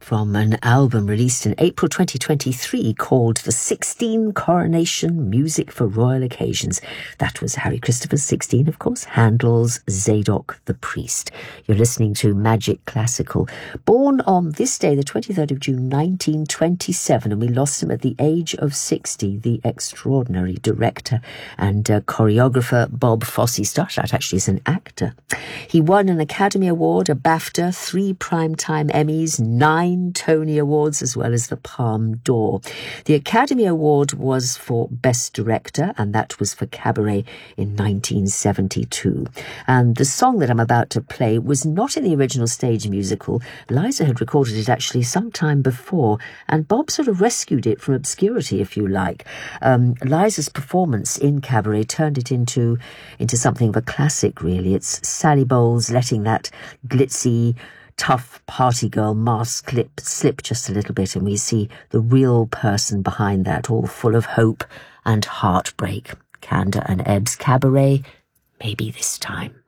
from an album released in April 2023 called The 16 Coronation Music for Royal Occasions. That was Harry Christopher's 16, of course, Handel's Zadok the Priest. You're listening to Magic Classical. Born on this day, the 23rd of June, 1927, and we lost him at the age of 60, the extraordinary director and choreographer Bob Fosse. Started out actually as an actor. He won an Academy Award, a BAFTA, 3 Primetime Emmys, 9 Tony Awards, as well as the Palme d'Or. The Academy Award was for Best Director, and that was for Cabaret in 1972. And the song that I'm about to play was not in the original stage musical. Liza had recorded it actually some time before, and Bob sort of rescued it from obscurity, if you like. Liza's performance in Cabaret turned it into something of a classic, really. It's Sally Bowles letting that glitzy, tough party girl mask slip just a little bit, and we see the real person behind that, all full of hope and heartbreak. Kander and Ebb's Cabaret, maybe this time.